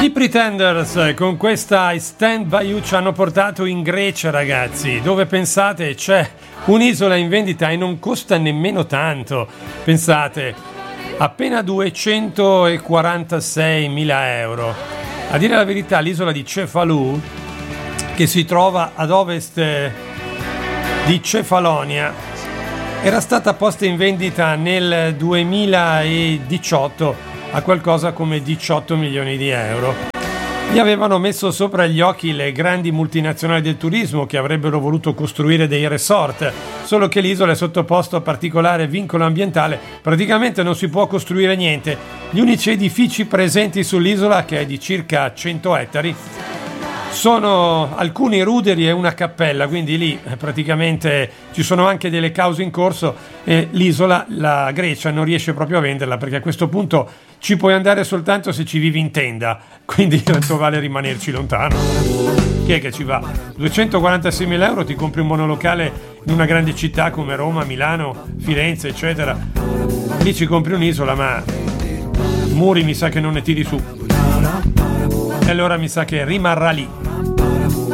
I Pretenders con questa I Stand By You ci hanno portato in Grecia, ragazzi, dove pensate c'è un'isola in vendita e non costa nemmeno tanto. Pensate, appena 246.000 euro. A dire la verità, l'isola di Cefalù, che si trova ad ovest di Cefalonia, era stata posta in vendita nel 2018 a qualcosa come 18 milioni di euro. Gli avevano messo sopra gli occhi le grandi multinazionali del turismo che avrebbero voluto costruire dei resort, solo che l'isola è sottoposto a particolare vincolo ambientale, praticamente non si può costruire niente. Gli unici edifici presenti sull'isola, che è di circa 100 ettari, sono alcuni ruderi e una cappella, quindi lì praticamente ci sono anche delle cause in corso e l'isola, la Grecia, non riesce proprio a venderla, perché a questo punto ci puoi andare soltanto se ci vivi in tenda, quindi tanto vale rimanerci lontano. Chi è che ci va? 246.000 euro ti compri un monolocale in una grande città come Roma, Milano, Firenze, eccetera. Lì ci compri un'isola, ma muri mi sa che non ne tiri su. E allora mi sa che rimarrà lì.